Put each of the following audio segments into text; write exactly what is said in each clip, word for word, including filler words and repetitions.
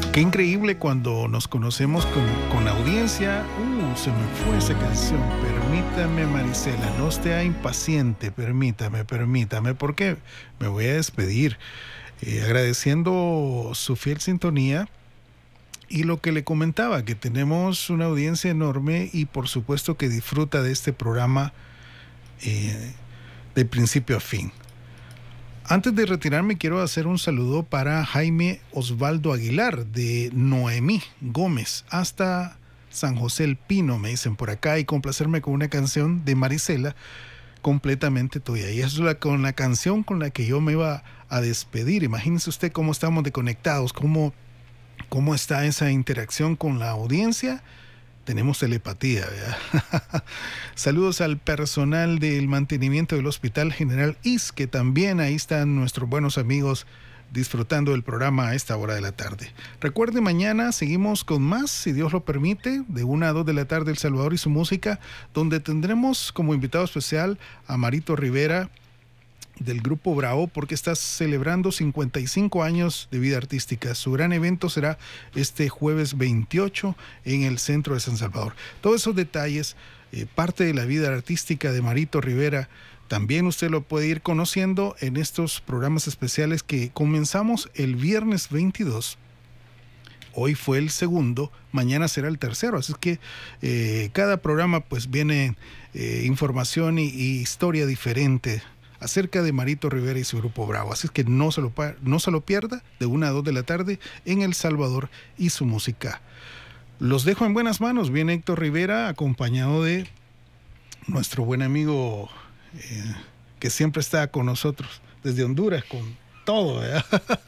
Qué increíble cuando nos conocemos con, con audiencia. Uh, se me fue esa canción. Permítame, Marisela, no esté impaciente. Permítame, permítame, porque me voy a despedir. Eh, agradeciendo su fiel sintonía y lo que le comentaba, que tenemos una audiencia enorme y por supuesto que disfruta de este programa eh, de principio a fin. Antes de retirarme, quiero hacer un saludo para Jaime Osvaldo Aguilar de Noemí Gómez hasta San José el Pino, me dicen por acá, y complacerme con una canción de Marisela, Completamente Tuya. Y eso es la, con la canción con la que yo me iba a despedir. Imagínense usted cómo estamos de conectados, cómo, cómo está esa interacción con la audiencia. Tenemos telepatía, ¿verdad? Saludos al personal del mantenimiento del Hospital General I S, que también ahí están nuestros buenos amigos disfrutando del programa a esta hora de la tarde. Recuerde, mañana seguimos con más, si Dios lo permite, de una a dos de la tarde, El Salvador y su música, donde tendremos como invitado especial a Marito Rivera, del Grupo Bravo, porque está celebrando cincuenta y cinco años de vida artística. Su gran evento será este jueves veintiocho en el centro de San Salvador. Todos esos detalles, eh, parte de la vida artística de Marito Rivera, también usted lo puede ir conociendo en estos programas especiales que comenzamos el viernes veintidós. Hoy fue el segundo, mañana será el tercero, así es que eh, cada programa pues viene eh, información y, y historia diferente acerca de Marito Rivera y su Grupo Bravo. Así es que no se lo, no se lo pierda, de una a dos de la tarde en El Salvador y su música. Los dejo en buenas manos. Viene Héctor Rivera acompañado de nuestro buen amigo eh, que siempre está con nosotros desde Honduras con todo, ¿verdad?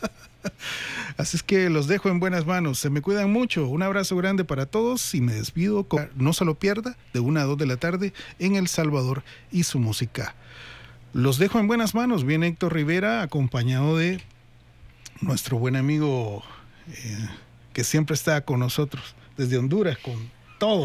Así es que los dejo en buenas manos. Se me cuidan mucho. Un abrazo grande para todos y me despido. No se lo pierda, de una a dos de la tarde en El Salvador y su música. Los dejo en buenas manos. Viene Héctor Rivera acompañado de nuestro buen amigo eh, que siempre está con nosotros desde Honduras con todo.